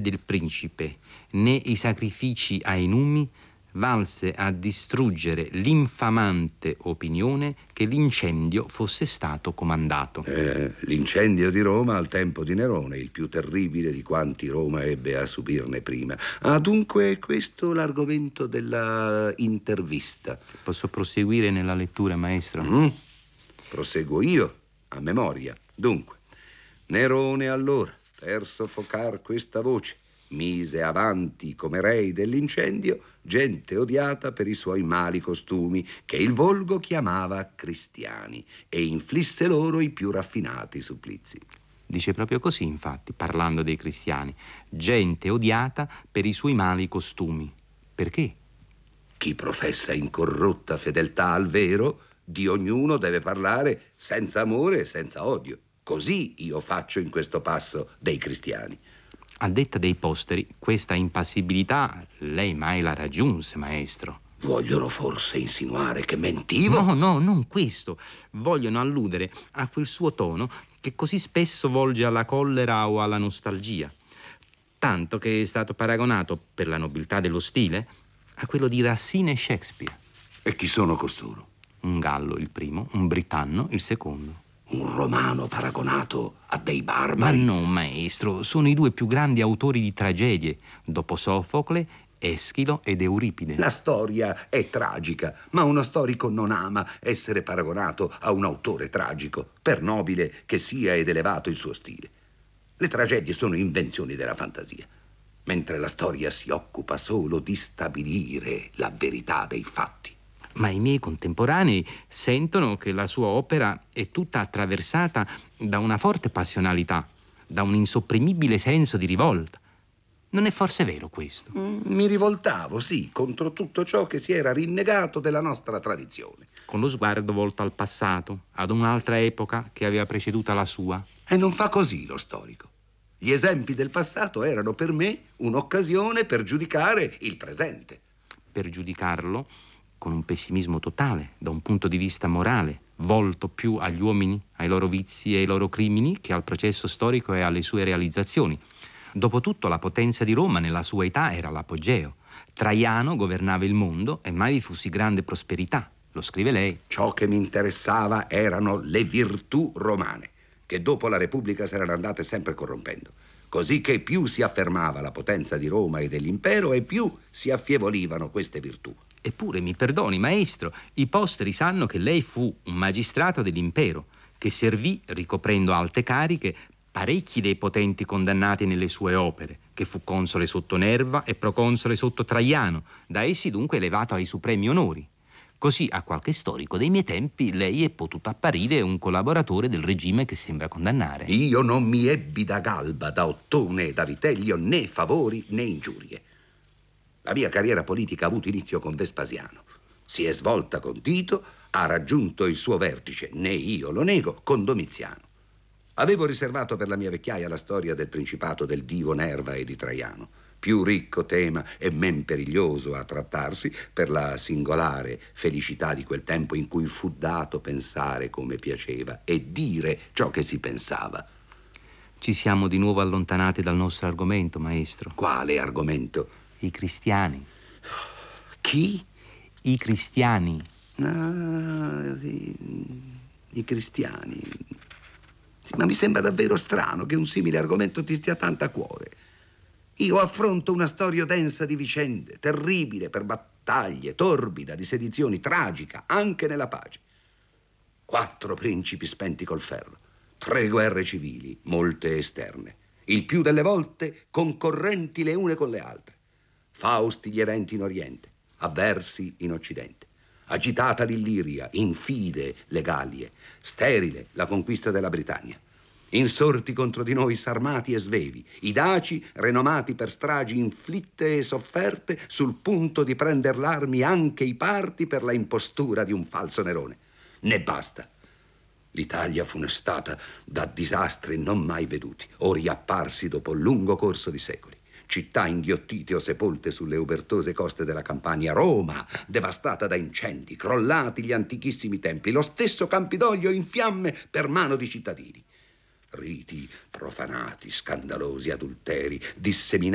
del principe, né i sacrifici ai numi, valse a distruggere l'infamante opinione che l'incendio fosse stato comandato. L'incendio di Roma al tempo di Nerone, il più terribile di quanti Roma ebbe a subirne prima. Dunque questo l'argomento della intervista. Posso proseguire nella lettura, maestro? Proseguo io, a memoria. Dunque, Nerone allora, per soffocar questa voce, mise avanti come rei dell'incendio gente odiata per i suoi mali costumi, che il volgo chiamava cristiani, e inflisse loro i più raffinati supplizi. Dice proprio così, infatti, parlando dei cristiani. Gente odiata per i suoi mali costumi. Perché? Chi professa incorrotta fedeltà al vero, di ognuno deve parlare senza amore e senza odio. Così io faccio in questo passo dei cristiani. A detta dei posteri, questa impassibilità lei mai la raggiunse, maestro. Vogliono forse insinuare che mentivo? No, non questo. Vogliono alludere a quel suo tono che così spesso volge alla collera o alla nostalgia. Tanto che è stato paragonato, per la nobiltà dello stile, a quello di Racine e Shakespeare. E chi sono costoro? Un gallo il primo, un britanno il secondo. Un romano paragonato a dei barbari? Ma no, maestro, sono i due più grandi autori di tragedie, dopo Sofocle, Eschilo ed Euripide. La storia è tragica, ma uno storico non ama essere paragonato a un autore tragico, per nobile che sia ed elevato il suo stile. Le tragedie sono invenzioni della fantasia, mentre la storia si occupa solo di stabilire la verità dei fatti. Ma i miei contemporanei sentono che la sua opera è tutta attraversata da una forte passionalità, da un insopprimibile senso di rivolta. Non è forse vero questo? Mi rivoltavo, sì, contro tutto ciò che si era rinnegato della nostra tradizione. Con lo sguardo volto al passato, ad un'altra epoca che aveva preceduta la sua. E non fa così lo storico. Gli esempi del passato erano per me un'occasione per giudicare il presente. Per giudicarlo con un pessimismo totale, da un punto di vista morale, volto più agli uomini, ai loro vizi e ai loro crimini, che al processo storico e alle sue realizzazioni. Dopotutto la potenza di Roma nella sua età era l'apogeo. Traiano governava il mondo e mai vi fu sì grande prosperità. Lo scrive lei. Ciò che mi interessava erano le virtù romane, che dopo la Repubblica si erano andate sempre corrompendo. Così che più si affermava la potenza di Roma e dell'impero e più si affievolivano queste virtù. Eppure, mi perdoni, maestro, i posteri sanno che lei fu un magistrato dell'impero, che servì, ricoprendo alte cariche, parecchi dei potenti condannati nelle sue opere, che fu console sotto Nerva e proconsole sotto Traiano, da essi dunque elevato ai supremi onori. Così a qualche storico dei miei tempi lei è potuto apparire un collaboratore del regime che sembra condannare. Io non mi ebbi da Galba, da Ottone e da Vitellio né favori né ingiurie. La mia carriera politica ha avuto inizio con Vespasiano. Si è svolta con Tito, ha raggiunto il suo vertice, né io lo nego, con Domiziano. Avevo riservato per la mia vecchiaia la storia del principato del divo Nerva e di Traiano. Più ricco tema e men periglioso a trattarsi per la singolare felicità di quel tempo in cui fu dato pensare come piaceva e dire ciò che si pensava. Ci siamo di nuovo allontanati dal nostro argomento, maestro. Quale argomento? I cristiani. Chi? I cristiani. I cristiani. Sì, ma mi sembra davvero strano che un simile argomento ti stia tanto a cuore. Io affronto una storia densa di vicende, terribile per battaglie, torbida di sedizioni, tragica anche nella pace. 4 principi spenti col ferro, 3 guerre civili, molte esterne, il più delle volte concorrenti le une con le altre. Fausti gli eventi in Oriente, avversi in Occidente. Agitata l'Illiria, infide le Gallie, sterile la conquista della Britannia. Insorti contro di noi Sarmati e Svevi, i Daci renomati per stragi inflitte e sofferte, sul punto di prender l'armi anche i Parti per la impostura di un falso Nerone. Ne basta. L'Italia funestata da disastri non mai veduti o riapparsi dopo un lungo corso di secoli. Città inghiottite o sepolte sulle ubertose coste della Campania, Roma devastata da incendi, crollati gli antichissimi templi, lo stesso Campidoglio in fiamme per mano di cittadini. Riti profanati, scandalosi adulteri, disseminati